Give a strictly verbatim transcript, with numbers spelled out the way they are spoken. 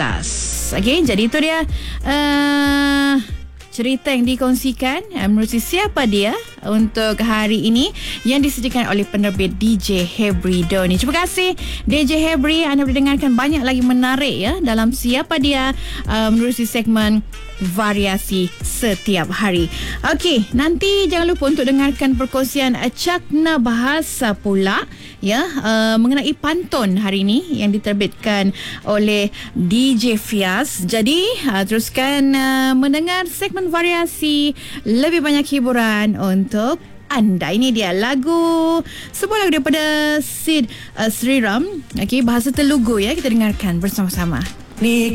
belas. Okey, jadi itu dia uh, cerita yang dikongsikan uh, menerusi Siapa Dia untuk hari ini yang disediakan oleh penerbit D J Hebri Doni. Terima kasih D J Hebri. Anda boleh dengarkan banyak lagi menarik ya dalam Siapa Dia uh, menerusi segmen variasi setiap hari. Okey, nanti jangan lupa untuk dengarkan perkongsian Cakna Bahasa pula ya, uh, mengenai pantun hari ini yang diterbitkan oleh D J Fias. Jadi uh, teruskan uh, mendengar segmen variasi, lebih banyak hiburan untuk anda. Ini dia lagu, sebuah lagu daripada Sid uh, Sriram. Okey, bahasa Telugu ya, kita dengarkan bersama-sama. Ni